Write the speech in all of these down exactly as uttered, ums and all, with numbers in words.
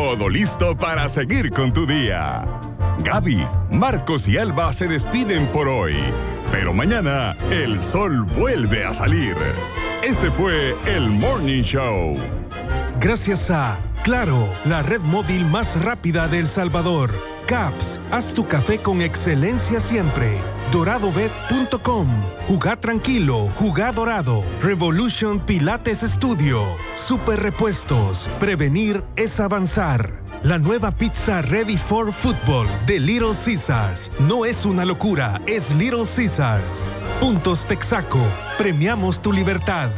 todo listo para seguir con tu día. Gaby, Marcos y Alba se despiden por hoy, pero mañana el sol vuelve a salir. Este fue el Morning Show. Gracias a Claro, la red móvil más rápida de El Salvador. Caps, haz tu café con excelencia siempre. Doradobet punto com. Jugá tranquilo, jugá dorado. Revolution Pilates Studio. Super Repuestos. Prevenir es avanzar. La nueva pizza Ready for Football de Little Caesars. No es una locura, es Little Caesars. Puntos Texaco. Premiamos tu libertad.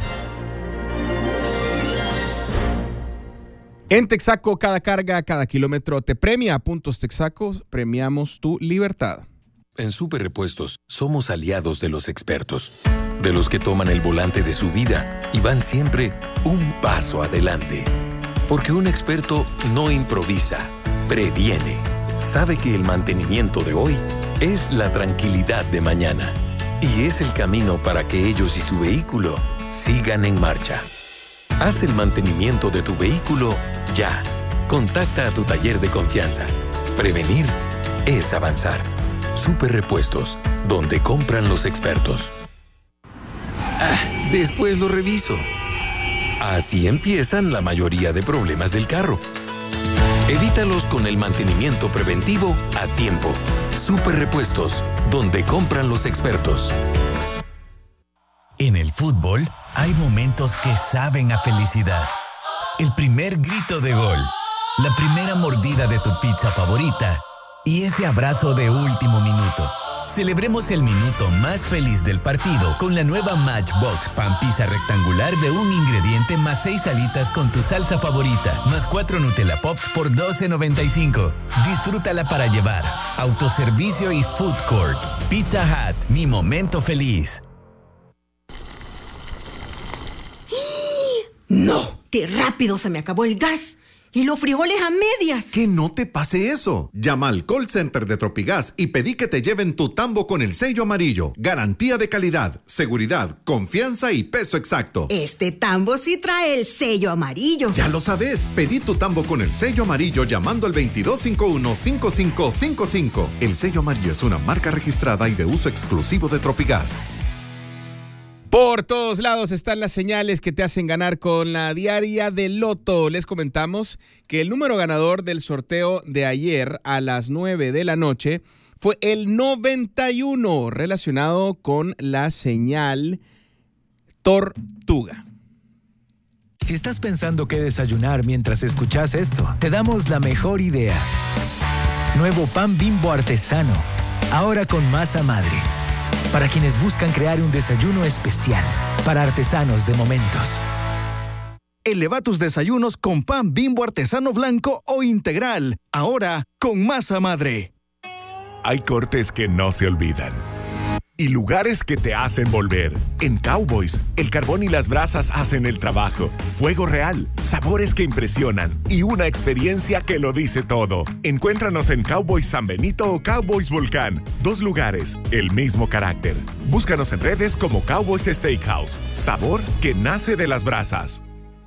En Texaco, cada carga, cada kilómetro te premia. Puntos Texaco, premiamos tu libertad. En Super Repuestos somos aliados de los expertos, de los que toman el volante de su vida y van siempre un paso adelante. Porque un experto no improvisa, previene. Sabe que el mantenimiento de hoy es la tranquilidad de mañana y es el camino para que ellos y su vehículo sigan en marcha. Haz el mantenimiento de tu vehículo ya. Contacta a tu taller de confianza. Prevenir es avanzar. Super Repuestos, donde compran los expertos. Ah, después lo reviso. Así empiezan la mayoría de problemas del carro. Evítalos con el mantenimiento preventivo a tiempo. Super Repuestos, donde compran los expertos. En el fútbol hay momentos que saben a felicidad. El primer grito de gol, la primera mordida de tu pizza favorita y ese abrazo de último minuto. Celebremos el minuto más feliz del partido con la nueva Matchbox Pan Pizza rectangular de un ingrediente más seis alitas con tu salsa favorita, más cuatro Nutella Pops por doce noventa y cinco. Disfrútala para llevar. Autoservicio y Food Court. Pizza Hut, mi momento feliz. ¡No! ¡Qué rápido se me acabó el gas! ¡Y los frijoles a medias! Que no te pase eso. Llama al call center de Tropigas y pedí que te lleven tu tambo con el sello amarillo. Garantía de calidad, seguridad, confianza y peso exacto. Este tambo sí trae el sello amarillo. Ya lo sabes. Pedí tu tambo con el sello amarillo llamando al veintidós cincuenta y uno, cincuenta y cinco cincuenta y cinco. El sello amarillo es una marca registrada y de uso exclusivo de Tropigas. Por todos lados están las señales que te hacen ganar con la diaria de Loto. Les comentamos que el número ganador del sorteo de ayer a las nueve de la noche fue el noventa y uno, relacionado con la señal Tortuga. Si estás pensando qué desayunar mientras escuchas esto, te damos la mejor idea. Nuevo pan Bimbo artesano, ahora con masa madre. Para quienes buscan crear un desayuno especial, para artesanos de momentos. Eleva tus desayunos con pan Bimbo artesano blanco o integral, ahora con masa madre. Hay cortes que no se olvidan y lugares que te hacen volver. En Cowboys, el carbón y las brasas hacen el trabajo. Fuego real, sabores que impresionan y una experiencia que lo dice todo. Encuéntranos en Cowboys San Benito o Cowboys Volcán. Dos lugares, el mismo carácter. Búscanos en redes como Cowboys Steakhouse. Sabor que nace de las brasas.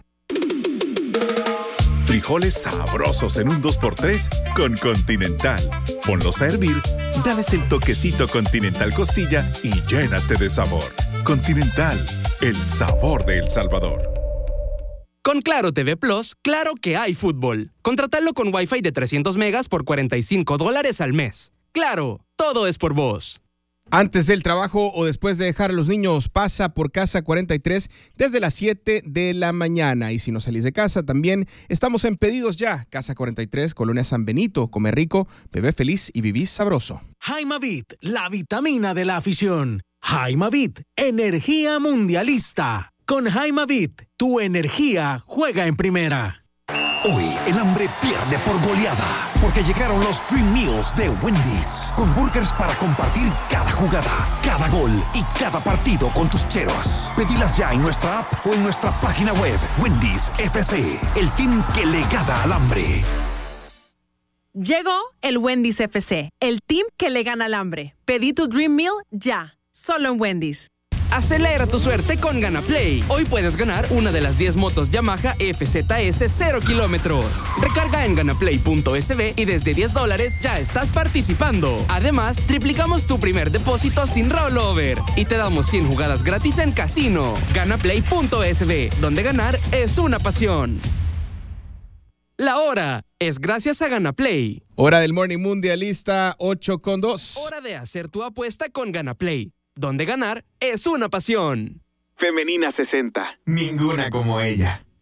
Frijoles sabrosos en un dos por tres con Continental. Ponlos a hervir, dales el toquecito Continental Costilla y llénate de sabor. Continental, el sabor de El Salvador. Con Claro T V Plus, claro que hay fútbol. Contratalo con Wi-Fi de trescientos megas por cuarenta y cinco dólares al mes. Claro, todo es por vos. Antes del trabajo o después de dejar a los niños, pasa por Casa cuarenta y tres desde las siete de la mañana. Y si no salís de casa, también estamos en Pedidos Ya. Casa cuarenta y tres, Colonia San Benito. Come rico, bebé feliz y vivís sabroso. Jaimavit, la vitamina de la afición. Jaimavit, energía mundialista. Con Jaimavit, tu energía juega en primera. Hoy el hambre pierde por goleada, porque llegaron los Dream Meals de Wendy's, con burgers para compartir cada jugada, cada gol y cada partido con tus cheros. Pedilas ya en nuestra app o en nuestra página web. Wendy's F C, el team que le gana al hambre. Llegó el Wendy's F C, el team que le gana al hambre. Pedí tu Dream Meal ya, solo en Wendy's. Acelera tu suerte con GanaPlay. Hoy puedes ganar una de las diez motos Yamaha F Z S cero kilómetros. Recarga en ganaplay punto es be y desde diez dólares ya estás participando. Además, triplicamos tu primer depósito sin rollover y te damos cien jugadas gratis en casino. ganaplay punto es be, donde ganar es una pasión. La hora es gracias a GanaPlay. Hora del Morning Mundialista, ocho con dos. Hora de hacer tu apuesta con GanaPlay, donde ganar es una pasión. Femenina sesenta. Ninguna como ella.